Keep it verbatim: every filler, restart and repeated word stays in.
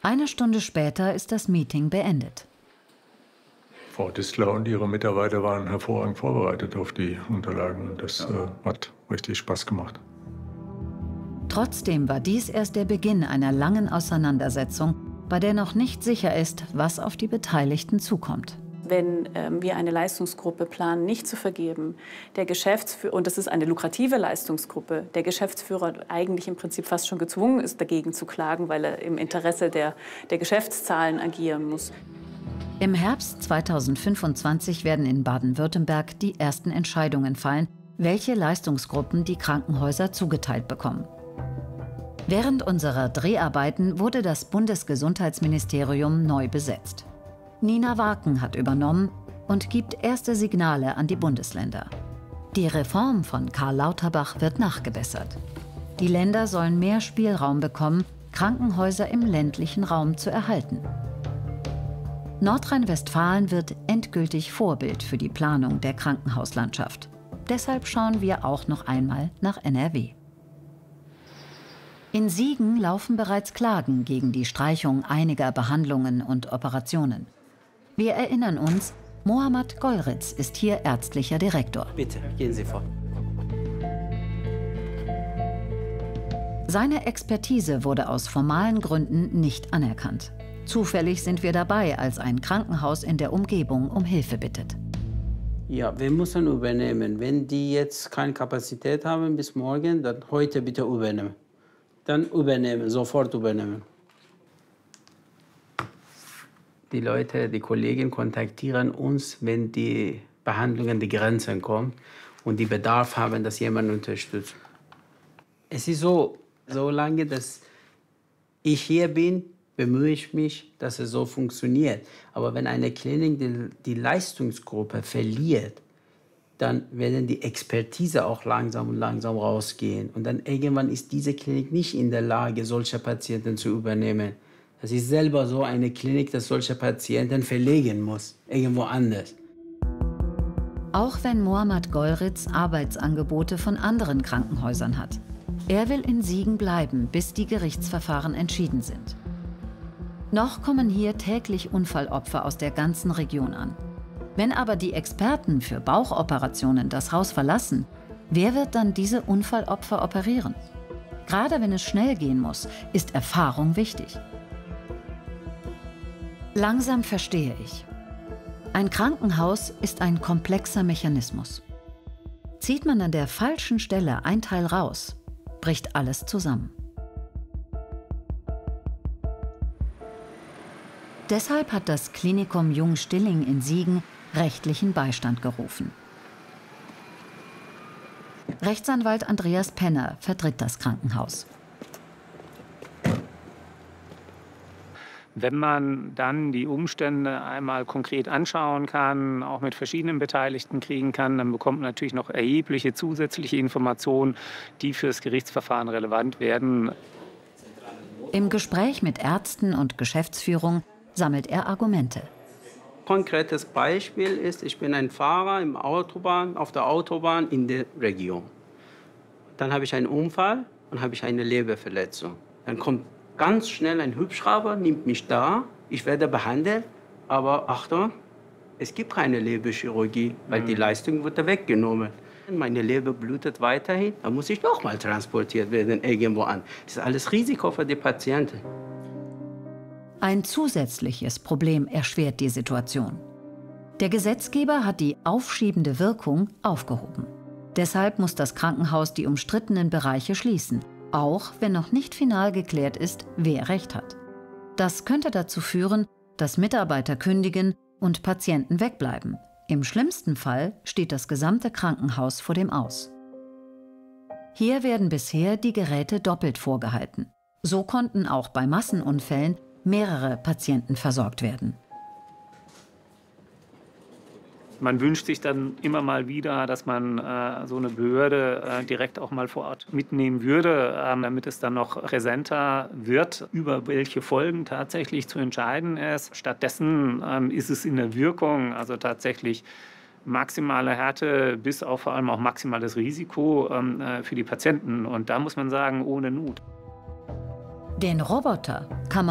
Eine Stunde später ist das Meeting beendet. Frau Distler und ihre Mitarbeiter waren hervorragend vorbereitet auf die Unterlagen. Das äh, hat richtig Spaß gemacht. Trotzdem war dies erst der Beginn einer langen Auseinandersetzung, bei der noch nicht sicher ist, was auf die Beteiligten zukommt. Wenn ähm, wir eine Leistungsgruppe planen, nicht zu vergeben, der Geschäftsführer, und das ist eine lukrative Leistungsgruppe, der Geschäftsführer eigentlich im Prinzip fast schon gezwungen ist, dagegen zu klagen, weil er im Interesse der, der Geschäftszahlen agieren muss. Im Herbst zweitausendfünfundzwanzig werden in Baden-Württemberg die ersten Entscheidungen fallen, welche Leistungsgruppen die Krankenhäuser zugeteilt bekommen. Während unserer Dreharbeiten wurde das Bundesgesundheitsministerium neu besetzt. Nina Warken hat übernommen und gibt erste Signale an die Bundesländer. Die Reform von Karl Lauterbach wird nachgebessert. Die Länder sollen mehr Spielraum bekommen, Krankenhäuser im ländlichen Raum zu erhalten. Nordrhein-Westfalen wird endgültig Vorbild für die Planung der Krankenhauslandschaft. Deshalb schauen wir auch noch einmal nach N R W. In Siegen laufen bereits Klagen gegen die Streichung einiger Behandlungen und Operationen. Wir erinnern uns, Mohammad Golritz ist hier ärztlicher Direktor. Bitte, gehen Sie vor. Seine Expertise wurde aus formalen Gründen nicht anerkannt. Zufällig sind wir dabei, als ein Krankenhaus in der Umgebung um Hilfe bittet. Ja, wir müssen übernehmen. Wenn die jetzt keine Kapazität haben bis morgen, dann heute bitte übernehmen. Dann übernehmen, sofort übernehmen. Die Leute, die Kollegen kontaktieren uns, wenn die Behandlung an die Grenzen kommt und die Bedarf haben, dass jemand unterstützt. Es ist so, solange dass ich hier bin, bemühe ich mich, dass es so funktioniert. Aber wenn eine Klinik die, die Leistungsgruppe verliert, dann werden die Expertise auch langsam und langsam rausgehen. Und dann irgendwann ist diese Klinik nicht in der Lage, solche Patienten zu übernehmen. Das ist selber so eine Klinik, dass solche Patienten verlegen muss, irgendwo anders. Auch wenn Mohammad Golritz Arbeitsangebote von anderen Krankenhäusern hat. Er will in Siegen bleiben, bis die Gerichtsverfahren entschieden sind. Noch kommen hier täglich Unfallopfer aus der ganzen Region an. Wenn aber die Experten für Bauchoperationen das Haus verlassen, wer wird dann diese Unfallopfer operieren? Gerade wenn es schnell gehen muss, ist Erfahrung wichtig. Langsam verstehe ich. Ein Krankenhaus ist ein komplexer Mechanismus. Zieht man an der falschen Stelle ein Teil raus, bricht alles zusammen. Deshalb hat das Klinikum Jung-Stilling in Siegen rechtlichen Beistand gerufen. Rechtsanwalt Andreas Penner vertritt das Krankenhaus. Wenn man dann die Umstände einmal konkret anschauen kann, auch mit verschiedenen Beteiligten kriegen kann, dann bekommt man natürlich noch erhebliche zusätzliche Informationen, die für das Gerichtsverfahren relevant werden. Im Gespräch mit Ärzten und Geschäftsführung sammelt er Argumente. Konkretes Beispiel ist, ich bin ein Fahrer im Autobahn, auf der Autobahn in der Region. Dann habe ich einen Unfall und habe ich eine Leberverletzung. Dann kommt ganz schnell ein Hubschrauber, nimmt mich da, ich werde behandelt, aber Achtung, es gibt keine Leberchirurgie, weil die Leistung wird weggenommen. Meine Leber blutet weiterhin, dann muss ich noch mal transportiert werden irgendwo an. Das ist alles Risiko für die Patienten. Ein zusätzliches Problem erschwert die Situation. Der Gesetzgeber hat die aufschiebende Wirkung aufgehoben. Deshalb muss das Krankenhaus die umstrittenen Bereiche schließen, auch wenn noch nicht final geklärt ist, wer Recht hat. Das könnte dazu führen, dass Mitarbeiter kündigen und Patienten wegbleiben. Im schlimmsten Fall steht das gesamte Krankenhaus vor dem Aus. Hier werden bisher die Geräte doppelt vorgehalten. So konnten auch bei Massenunfällen mehrere Patienten versorgt werden. Man wünscht sich dann immer mal wieder, dass man äh, so eine Behörde äh, direkt auch mal vor Ort mitnehmen würde, ähm, damit es dann noch präsenter wird, über welche Folgen tatsächlich zu entscheiden ist. Stattdessen ähm, ist es in der Wirkung, also tatsächlich maximale Härte bis auf vor allem auch maximales Risiko ähm, äh, für die Patienten. Und da muss man sagen, ohne Not. Den Roboter kann man